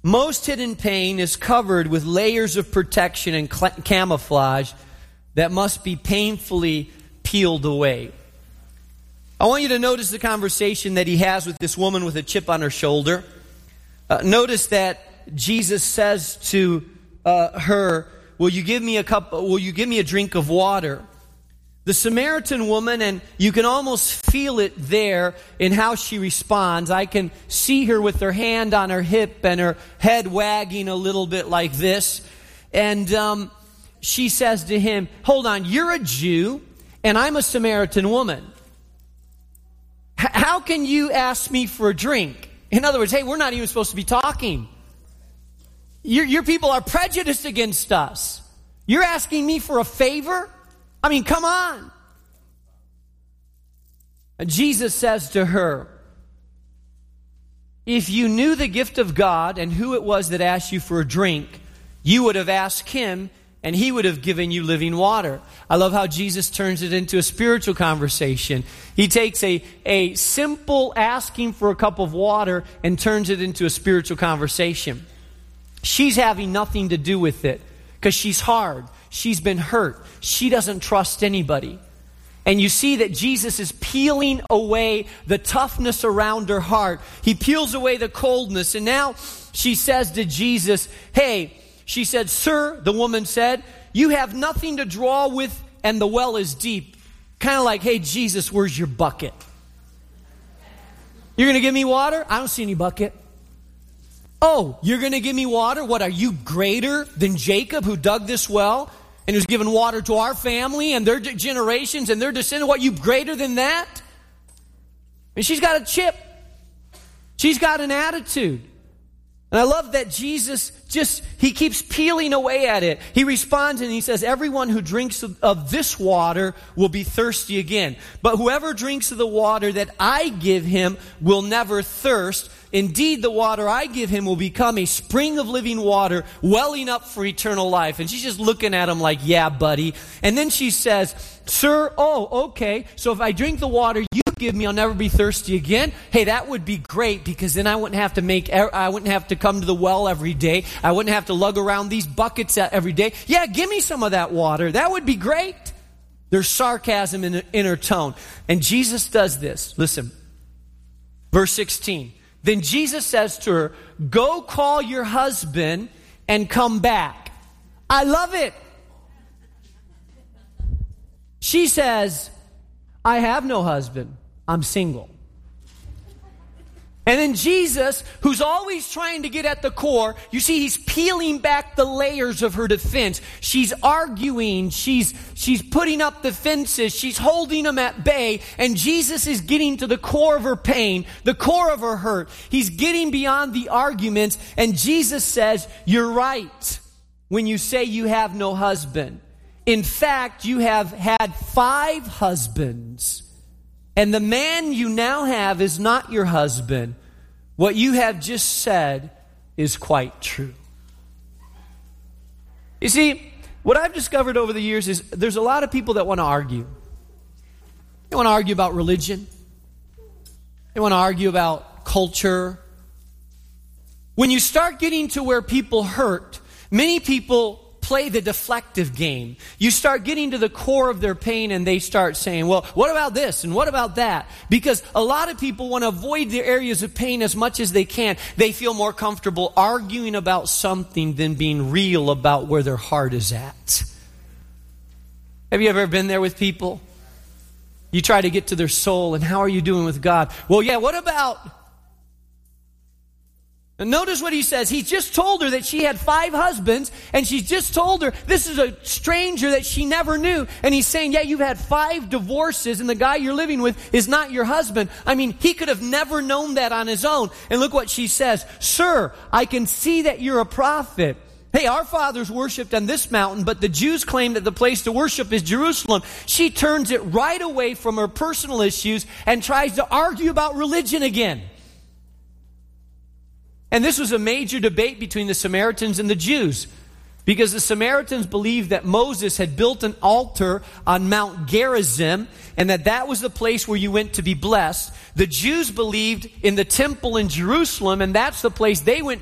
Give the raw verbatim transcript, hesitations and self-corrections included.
Most hidden pain is covered with layers of protection and cl- camouflage that must be painfully peeled away. I want you to notice the conversation that he has with this woman with a chip on her shoulder. Uh, notice that Jesus says to uh, her, "Will you give me a cup? Will you give me a drink of water?" The Samaritan woman, and you can almost feel it there in how she responds. I can see her with her hand on her hip and her head wagging a little bit like this. And um, she says to him, "Hold on, you're a Jew and I'm a Samaritan woman. H- how can you ask me for a drink?" In other words, hey, we're not even supposed to be talking. Your, your people are prejudiced against us. You're asking me for a favor? I mean, come on. And Jesus says to her, "If you knew the gift of God and who it was that asked you for a drink, you would have asked him and he would have given you living water." I love how Jesus turns it into a spiritual conversation. He takes a, a simple asking for a cup of water and turns it into a spiritual conversation. She's having nothing to do with it because she's hard. She's been hurt. She doesn't trust anybody. And you see that Jesus is peeling away the toughness around her heart. He peels away the coldness. And now she says to Jesus, "Hey," she said, "Sir," the woman said, "you have nothing to draw with and the well is deep." Kind of like, "Hey, Jesus, where's your bucket? You're going to give me water? I don't see any bucket." "Oh, you're going to give me water? What, are you greater than Jacob who dug this well and who's given water to our family and their generations and their descendants? What, you greater than that?" And she's got a chip. She's got an attitude. And I love that Jesus just, he keeps peeling away at it. He responds and he says, "Everyone who drinks of, of this water will be thirsty again. But whoever drinks of the water that I give him will never thirst. Indeed, the water I give him will become a spring of living water welling up for eternal life." And she's just looking at him like, "Yeah, buddy." And then she says, "Sir, oh, okay. So if I drink the water you give me, I'll never be thirsty again." Hey, that would be great because then I wouldn't have to make, I wouldn't have to come to the well every day. I wouldn't have to lug around these buckets every day. Yeah, give me some of that water. That would be great. There's sarcasm in, in her tone. And Jesus does this. Listen, verse sixteen. Then Jesus says to her, "Go call your husband and come back." I love it. She says, "I have no husband. I'm single." And then Jesus, who's always trying to get at the core, you see he's peeling back the layers of her defense. She's arguing, she's she's putting up defenses, she's holding them at bay, and Jesus is getting to the core of her pain, the core of her hurt. He's getting beyond the arguments, and Jesus says, "You're right when you say you have no husband. In fact, you have had five husbands. And the man you now have is not your husband. What you have just said is quite true." You see, what I've discovered over the years is there's a lot of people that want to argue. They want to argue about religion. They want to argue about culture. When you start getting to where people hurt, many people play the deflective game. You start getting to the core of their pain and they start saying, "Well, what about this and what about that?" Because a lot of people want to avoid their areas of pain as much as they can. They feel more comfortable arguing about something than being real about where their heart is at. Have you ever been there with people? You try to get to their soul and how are you doing with God? "Well, yeah, what about..." And notice what he says. He just told her that she had five husbands, and she's just told her this is a stranger that she never knew. And he's saying, "Yeah, you've had five divorces, and the guy you're living with is not your husband." I mean, he could have never known that on his own. And look what she says. "Sir, I can see that you're a prophet. Hey, our fathers worshipped on this mountain, but the Jews claim that the place to worship is Jerusalem." She turns it right away from her personal issues and tries to argue about religion again. And this was a major debate between the Samaritans and the Jews, because the Samaritans believed that Moses had built an altar on Mount Gerizim and that that was the place where you went to be blessed. The Jews believed in the temple in Jerusalem, and that's the place they went